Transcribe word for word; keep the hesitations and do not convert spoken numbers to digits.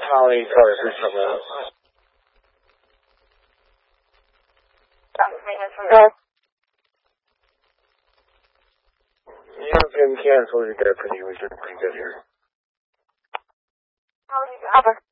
how many cars are coming up? You've been canceled. You're pretty, pretty good here. Over.